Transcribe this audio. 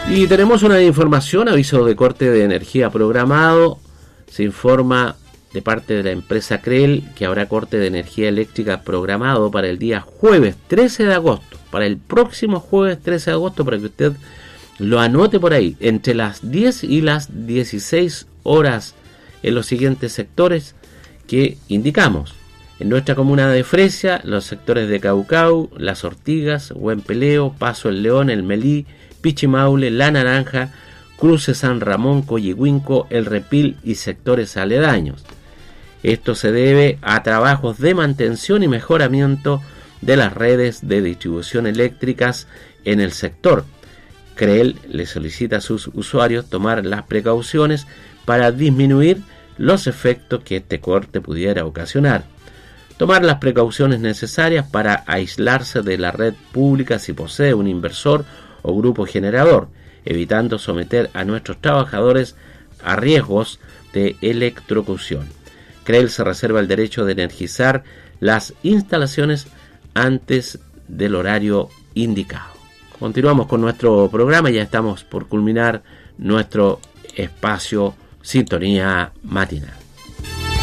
Y tenemos una información, aviso de corte de energía programado. Se informa de parte de la empresa CREL que habrá corte de energía eléctrica programado para el día jueves 13 de agosto. Para el próximo jueves 13 de agosto, para que usted lo anote por ahí, entre las 10 y las 16 horas en los siguientes sectores que indicamos. En nuestra comuna de Fresia, los sectores de Caucau, Las Ortigas, Buen Peleo, Paso el León, El Melí, Pichimaule, La Naranja, Cruce San Ramón, Coyihuinco, El Repil y sectores aledaños. Esto se debe a trabajos de mantención y mejoramiento de las redes de distribución eléctricas en el sector. CREL le solicita a sus usuarios tomar las precauciones para disminuir los efectos que este corte pudiera ocasionar. Tomar las precauciones necesarias para aislarse de la red pública si posee un inversor o grupo generador, evitando someter a nuestros trabajadores a riesgos de electrocución. CREL se reserva el derecho de energizar las instalaciones antes del horario indicado. Continuamos con nuestro programa, ya estamos por culminar nuestro espacio Sintonía Matinal.